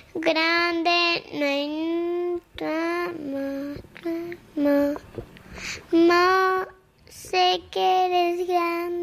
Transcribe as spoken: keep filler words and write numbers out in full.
grande, no hay nada más. No sé que eres grande.